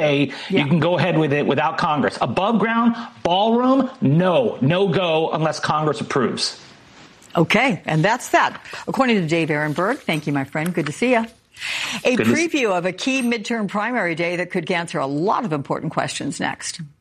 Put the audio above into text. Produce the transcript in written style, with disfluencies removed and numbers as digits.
okay. You can go ahead with it without Congress. Above ground, ballroom, no go unless Congress approves. Okay, and that's that. According to Dave Ehrenberg, thank you, my friend. Good to see you. A preview of a key midterm primary day that could answer a lot of important questions next.